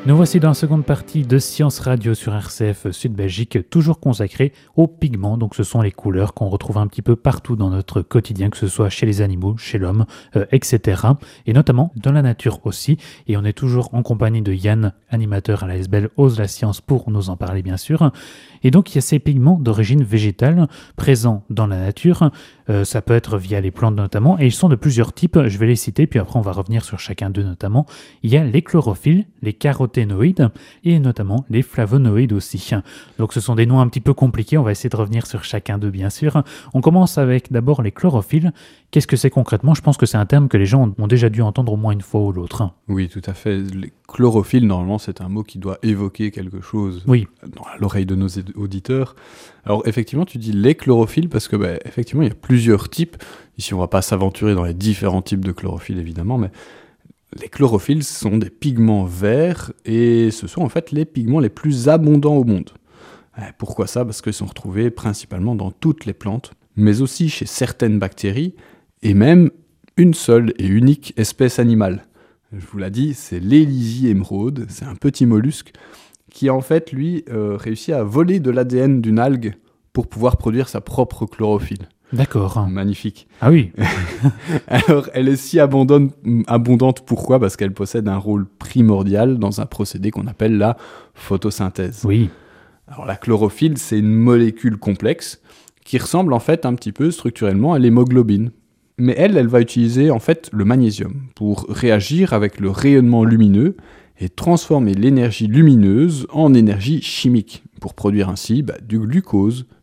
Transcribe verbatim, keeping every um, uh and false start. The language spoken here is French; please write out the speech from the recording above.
Nous voici dans la seconde partie de Science Radio sur R C F Sud Belgique, toujours consacrée aux pigments. Donc ce sont les couleurs qu'on retrouve un petit peu partout dans notre quotidien, que ce soit chez les animaux, chez l'homme, euh, et cetera. Et notamment dans la nature aussi. Et on est toujours en compagnie de Yann, animateur à la S B L Ose la Science, pour nous en parler bien sûr. Et donc il y a ces pigments d'origine végétale présents dans la nature. Euh, ça peut être via les plantes notamment. Et ils sont de plusieurs types. Je vais les citer, puis après on va revenir sur chacun d'eux notamment. Il y a les chlorophylles, les caroténoïdes et notamment les flavonoïdes aussi. Donc ce sont des noms un petit peu compliqués, on va essayer de revenir sur chacun d'eux bien sûr. On commence avec d'abord les chlorophylles. Qu'est-ce que c'est concrètement ? Je pense que c'est un terme que les gens ont déjà dû entendre au moins une fois ou l'autre. Oui, tout à fait. Les chlorophylles, normalement, c'est un mot qui doit évoquer quelque chose oui. dans l'oreille de nos auditeurs. Alors effectivement, tu dis les chlorophylles parce que, bah, effectivement, il y a plusieurs types. Ici, on ne va pas s'aventurer dans les différents types de chlorophylle, évidemment, mais les chlorophylles sont des pigments verts et ce sont en fait les pigments les plus abondants au monde. Pourquoi ça ? Parce qu'ils sont retrouvés principalement dans toutes les plantes, mais aussi chez certaines bactéries et même une seule et unique espèce animale. Je vous l'ai dit, c'est l'Élysie émeraude, c'est un petit mollusque qui en fait, lui, euh, réussit à voler de l'A D N d'une algue pour pouvoir produire sa propre chlorophylle. D'accord. Magnifique. Ah oui. Alors, elle est si abondante, abondante, pourquoi ? Parce qu'elle possède un rôle primordial dans un procédé qu'on appelle la photosynthèse. Oui. Alors, la chlorophylle, c'est une molécule complexe qui ressemble en fait un petit peu structurellement à l'hémoglobine. Mais elle, elle va utiliser en fait le magnésium pour réagir avec le rayonnement lumineux et transformer l'énergie lumineuse en énergie chimique pour produire ainsi bah, du glucose,